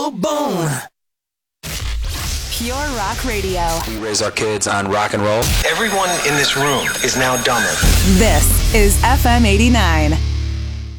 boom. Pure Rock Radio. We raise our kids on rock and roll. Everyone in this room is now dumber. This is FM 89.